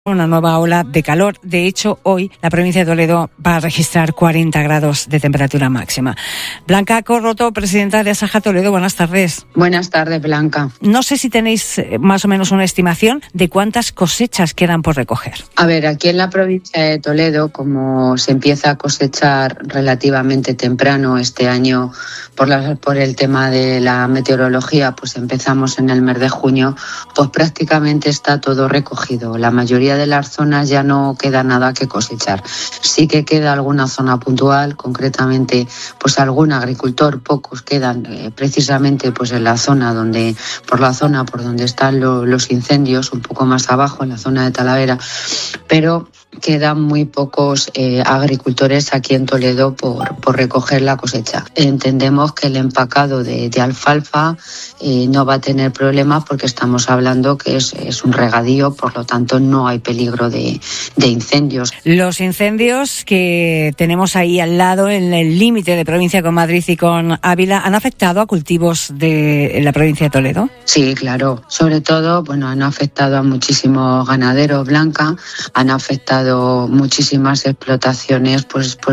Una nueva ola de calor. De hecho, hoy la provincia de Toledo va a registrar 40 grados de temperatura máxima. Blanca Corroto, presidenta de Asaja Toledo, buenas tardes. Buenas tardes, Blanca. No sé si tenéis más o menos una estimación de cuántas cosechas quedan por recoger. A ver, aquí en la provincia de Toledo, como se empieza a cosechar relativamente temprano este año por el tema de la meteorología, pues empezamos en el mes de junio, pues prácticamente está todo recogido. La mayoría de las zonas ya no queda nada que cosechar. Sí que queda alguna zona puntual, concretamente pues algún agricultor, pocos quedan precisamente pues en la zona por donde están los incendios, un poco más abajo, en la zona de Talavera, pero quedan muy pocos agricultores aquí en Toledo por recoger la cosecha. Entendemos que el empacado de alfalfa no va a tener problemas porque estamos hablando que es un regadío, por lo tanto no hay peligro de incendios. Los incendios que tenemos ahí al lado, en el límite de provincia con Madrid y con Ávila, ¿han afectado a cultivos de la provincia de Toledo? Sí, claro. Sobre todo, han afectado a muchísimos ganaderos, Blanca, han afectado muchísimas explotaciones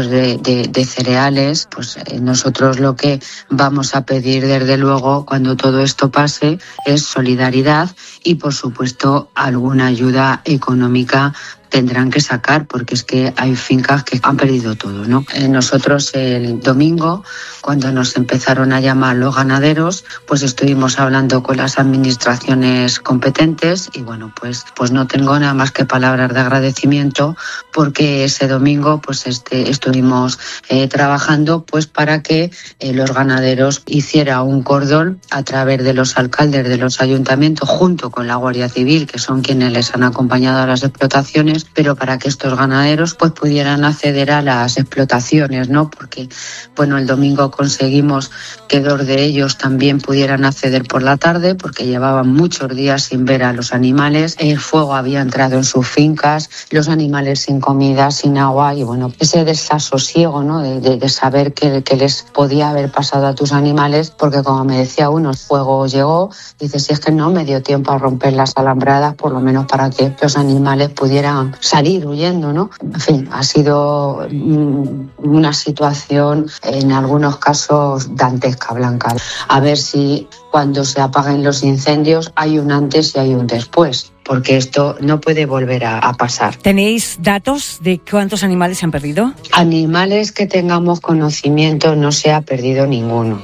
de cereales. Nosotros lo que vamos a pedir desde luego cuando todo esto pase es solidaridad y por supuesto alguna ayuda económica tendrán que sacar, porque es que hay fincas que han perdido todo, ¿no? Nosotros el domingo, cuando nos empezaron a llamar los ganaderos, pues estuvimos hablando con las administraciones competentes y pues no tengo nada más que palabras de agradecimiento, porque ese domingo estuvimos trabajando pues para que los ganaderos hiciera un cordón a través de los alcaldes de los ayuntamientos junto con la Guardia Civil, que son quienes les han acompañado a las explotaciones, pero para que estos ganaderos pues pudieran acceder a las explotaciones, ¿no? Porque el domingo conseguimos que 2 de ellos también pudieran acceder por la tarde, porque llevaban muchos días sin ver a los animales, el fuego había entrado en sus fincas, los animales sin comida, sin agua y ese desasosiego, ¿no? de saber que les podía haber pasado a tus animales, porque como me decía uno, el fuego llegó, dice, si es que no me dio tiempo a romper las alambradas, por lo menos para que los animales pudieran salir huyendo, ¿no? En fin, ha sido una situación en algunos casos dantesca, Blanca. A ver si cuando se apaguen los incendios hay un antes y hay un después, porque esto no puede volver a pasar. ¿Tenéis datos de cuántos animales se han perdido? Animales que tengamos conocimiento no se ha perdido ninguno.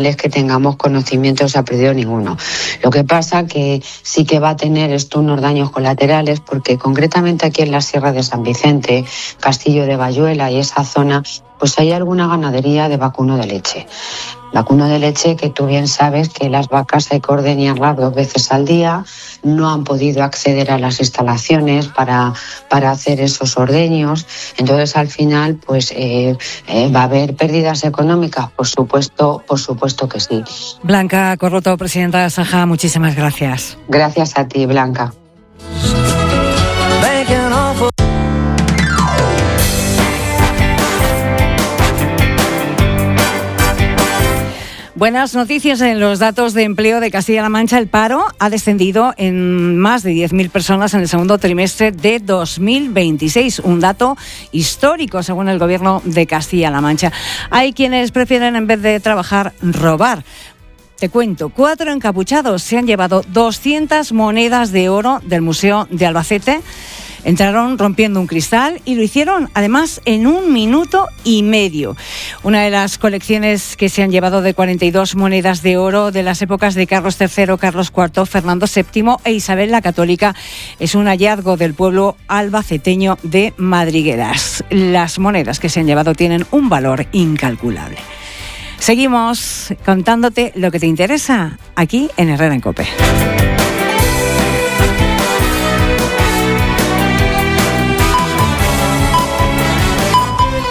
Lo que pasa que sí que va a tener esto unos daños colaterales, porque concretamente aquí en la Sierra de San Vicente, Castillo de Bayuela y esa zona, pues hay alguna ganadería de vacuno de leche. Vacuno de leche que tú bien sabes que las vacas hay que ordeñarlas 2 veces al día, no han podido acceder a las instalaciones para hacer esos ordeños. Entonces al final va a haber pérdidas económicas, por supuesto que sí. Blanca Corroto, presidenta de Asaja, muchísimas gracias. Gracias a ti, Blanca. Buenas noticias en los datos de empleo de Castilla-La Mancha. El paro ha descendido en más de 10.000 personas en el segundo trimestre de 2026. Un dato histórico, según el Gobierno de Castilla-La Mancha. Hay quienes prefieren, en vez de trabajar, robar. Te cuento, 4 encapuchados se han llevado 200 monedas de oro del Museo de Albacete. Entraron rompiendo un cristal y lo hicieron, además, en 1 minuto y medio. Una de las colecciones que se han llevado de 42 monedas de oro de las épocas de Carlos III, Carlos IV, Fernando VII e Isabel la Católica es un hallazgo del pueblo albaceteño de Madrigueras. Las monedas que se han llevado tienen un valor incalculable. Seguimos contándote lo que te interesa aquí en Herrera en COPE.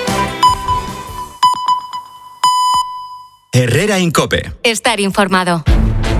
Herrera en COPE. Estar informado.